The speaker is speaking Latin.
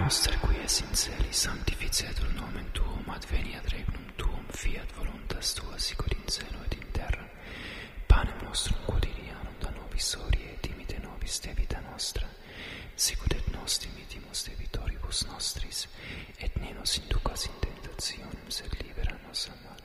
noster qui es in celi, sanctificetur nomen tuum, adveniat regnum tuum, fiat voluntas tua sicut in cielo et in terra. Panem nostrum quotidianum da nobis hodie, et dimite nobis debita nostra, sicut et nos dimitimus debitoribus nostris, et ne nos inducas in tentationem, sed libera nos a malo.